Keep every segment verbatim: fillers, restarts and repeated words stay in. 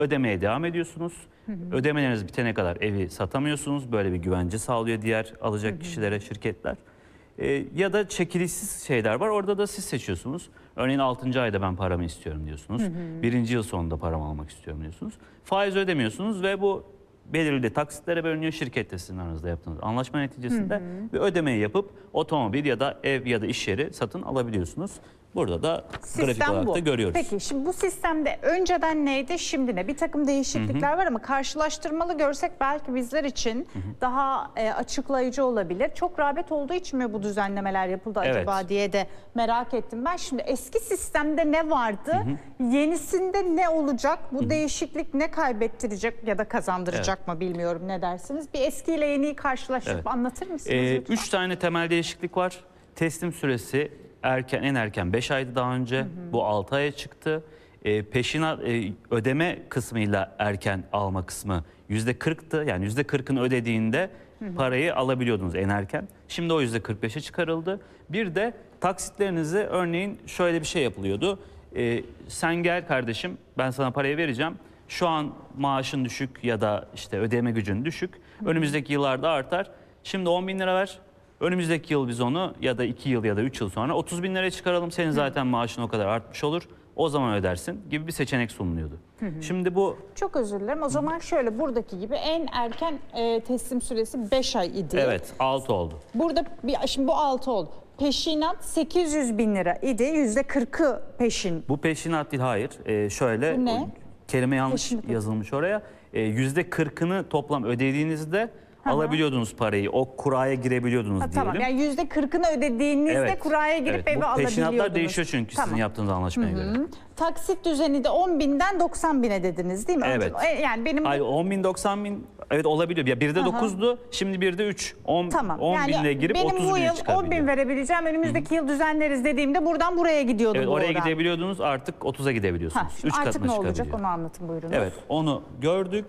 Ödemeye devam ediyorsunuz. Hı hı. Ödemeleriniz bitene kadar evi satamıyorsunuz. Böyle bir güvence sağlıyor diğer alacak hı hı. kişilere, şirketler. Ee, ya da çekilişsiz şeyler var. Orada da siz seçiyorsunuz. Örneğin altıncı ayda ben paramı istiyorum diyorsunuz. Hı hı. birinci yıl sonunda paramı almak istiyorum diyorsunuz. Faiz ödemiyorsunuz ve bu belirli taksitlere bölünüyor. Şirkette sizin aranızda yaptığınız anlaşma neticesinde hı hı. bir ödemeyi yapıp otomobil ya da ev ya da iş yeri satın alabiliyorsunuz. Burada da Sistem grafik olarak bu. da görüyoruz. Peki şimdi bu sistemde önceden neydi, şimdi ne? Bir takım değişiklikler hı hı. var ama karşılaştırmalı görsek belki bizler için hı hı. daha e, açıklayıcı olabilir. Çok rağbet olduğu için mi bu düzenlemeler yapıldı evet. acaba diye de merak ettim ben. Şimdi eski sistemde ne vardı? Hı hı. Yenisinde ne olacak? Bu hı hı. değişiklik ne kaybettirecek ya da kazandıracak evet. mı bilmiyorum, ne dersiniz? Bir eskiyle yeniyi karşılaştırıp evet. anlatır mısınız ee, lütfen? Üç tane temel değişiklik var. Teslim süresi erken, en erken beş aydı daha önce. Hı hı. Bu altı aya çıktı. E, peşinat e, ödeme kısmıyla erken alma kısmı yüzde kırktı. Yani yüzde kırkını ödediğinde hı hı. parayı alabiliyordunuz en erken. Şimdi o yüzde kırk beşe çıkarıldı. Bir de taksitlerinizi, örneğin şöyle bir şey yapılıyordu. E, sen gel kardeşim, ben sana parayı vereceğim. Şu an maaşın düşük ya da işte ödeme gücün düşük. Hı hı. Önümüzdeki yıllarda artar. Şimdi on bin lira ver. Önümüzdeki yıl biz onu ya da iki yıl ya da üç yıl sonra otuz bin liraya çıkaralım. Senin zaten maaşın o kadar artmış olur. O zaman ödersin gibi bir seçenek sunuluyordu. Hı hı. Şimdi bu... Çok özür dilerim. O zaman şöyle, buradaki gibi en erken e, teslim süresi beş ay idi. Evet, altı oldu. Burada bir, şimdi bu altı oldu. Peşinat sekiz yüz bin lira idi. yüzde kırkı peşin. Bu peşinat değil, hayır. Ee, şöyle, bu ne? Kelime yanlış Peşinat yazılmış oraya. Ee, yüzde kırkını toplam ödediğinizde... Aha. alabiliyordunuz parayı, o kuraya girebiliyordunuz ha, diyelim. Tamam, yani yüzde kırkını ödediğinizde evet. kuraya girip evet. evi alabiliyordunuz. Peşinatlar değişiyor çünkü tamam. sizin yaptığınız anlaşmaya Hı-hı. göre. Taksit düzeni de on binden doksan bine dediniz değil mi? Evet. Yani benim... Hayır, on bin doksan bin evet olabiliyor. Ya birde dokuzdu, şimdi birde üç. on, tamam. on yani binle girip otuz bine çıkabiliyor. Benim bu yıl on bin verebileceğim, önümüzdeki Hı-hı. yıl düzenleriz dediğimde buradan buraya gidiyordum. Evet, oraya oradan. gidebiliyordunuz, artık otuza gidebiliyorsunuz. Ha, üç artık ne olacak çıkabiliyor. onu anlatın buyurunuz. Evet, onu gördük.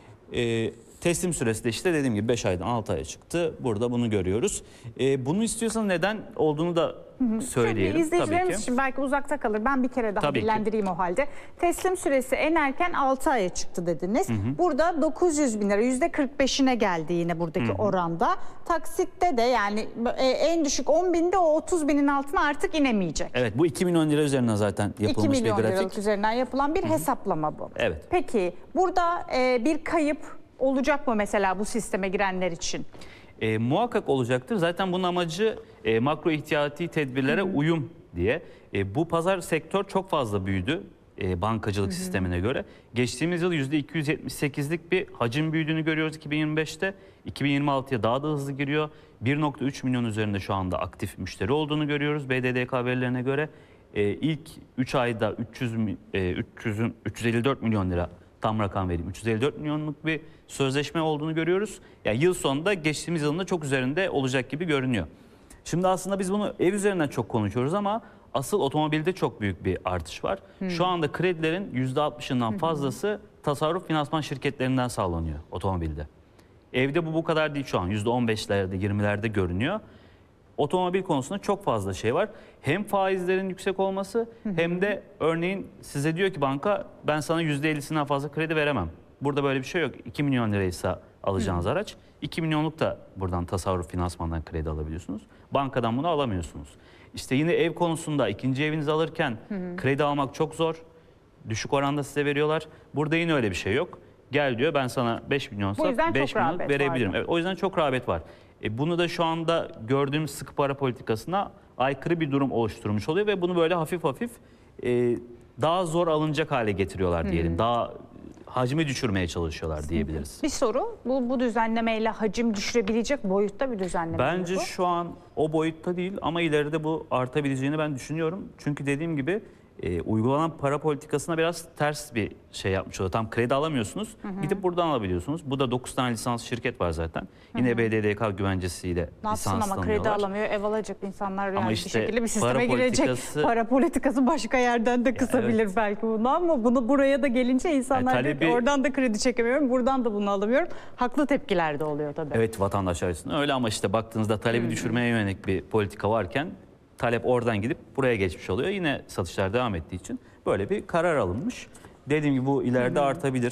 Ee, Teslim süresi de işte dediğim gibi beş aydan altı aya çıktı. Burada bunu görüyoruz. Ee, bunu istiyorsanız neden olduğunu da söyleyelim. Çünkü izleyicilerimiz için belki uzakta kalır. Ben bir kere daha Tabii bilgilendireyim ki. O halde. Teslim süresi en erken altı aya çıktı dediniz. Hı hı. Burada dokuz yüz bin lira, yüzde kırk beşine geldi yine buradaki hı hı. oranda. Taksitte de yani en düşük on binde, o otuz binin altına artık inemeyecek. Evet, bu iki milyon lira üzerinden zaten yapılmış bir grafik. iki milyon liralık üzerinden yapılan bir hı hı. hesaplama bu. Evet. Peki burada e, bir kayıp olacak mı mesela bu sisteme girenler için? E, muhakkak olacaktır. Zaten bunun amacı e, makro ihtiyati tedbirlere Hı-hı. uyum diye. E, bu pazar sektör çok fazla büyüdü e, bankacılık Hı-hı. sistemine göre. Geçtiğimiz yıl yüzde iki yüz yetmiş sekizlik bir hacim büyüdüğünü görüyoruz iki bin yirmi beşte. iki bin yirmi altıya daha da hızlı giriyor. bir nokta üç milyon üzerinde şu anda aktif müşteri olduğunu görüyoruz B D D K verilerine göre. E, ilk üç ayda üç yüz, e, üç yüz, üç yüz elli dört milyon lira, tam rakam vereyim, üç yüz elli dört milyonluk bir sözleşme olduğunu görüyoruz. Yani yıl sonunda geçtiğimiz yılın da çok üzerinde olacak gibi görünüyor. Şimdi aslında biz bunu ev üzerinden çok konuşuyoruz ama asıl otomobilde çok büyük bir artış var. Hmm. Şu anda kredilerin yüzde altmışından fazlası tasarruf finansman şirketlerinden sağlanıyor otomobilde. Evde bu bu kadar değil şu an. yüzde on beşlerde, yirmilerde görünüyor. Otomobil konusunda çok fazla şey var. Hem faizlerin yüksek olması hı hı. hem de örneğin size diyor ki banka, ben sana yüzde ellisinden fazla kredi veremem. Burada böyle bir şey yok. iki milyon liraysa alacağınız hı. araç, iki milyonluk da buradan tasarruf finansmandan kredi alabiliyorsunuz. Bankadan bunu alamıyorsunuz. İşte yine ev konusunda ikinci evinizi alırken hı hı. kredi almak çok zor. Düşük oranda size veriyorlar. Burada yine öyle bir şey yok. Gel diyor, ben sana beş milyonsa beş milyon verebilirim. Evet, o yüzden çok rağbet var. E bunu da şu anda gördüğümüz sıkı para politikasına aykırı bir durum oluşturmuş oluyor ve bunu böyle hafif hafif e, daha zor alınacak hale getiriyorlar diyelim. Hmm. Daha hacmi düşürmeye çalışıyorlar diyebiliriz. Bir soru, bu, bu düzenlemeyle hacim düşürebilecek boyutta bir düzenleme Bence bu. şu an o boyutta değil ama ileride bu artabileceğini ben düşünüyorum. Çünkü dediğim gibi e, uygulanan para politikasına biraz ters bir şey yapmış oluyor. Tam kredi alamıyorsunuz, hı hı. gidip buradan alabiliyorsunuz. Bu da dokuz tane lisans şirket var zaten. Yine hı hı. B D D K güvencesiyle lisanslanıyorlar. Ama kredi alamıyor, ev alacak insanlar yani işte bir şekilde bir sisteme para girecek. Politikası... Para politikası başka yerden de kısabilir evet. belki bunu, ama bunu buraya da gelince insanlar yani talebi... diyor ki oradan da kredi çekemiyorum, buradan da bunu alamıyorum. Haklı tepkiler de oluyor tabii. Evet, vatandaşlar arasında öyle ama işte baktığınızda talebi hı hı. düşürmeye yönelik bir politika varken talep oradan gidip buraya geçmiş oluyor. Yine satışlar devam ettiği için böyle bir karar alınmış. Dediğim gibi bu ileride hı hı. artabilir.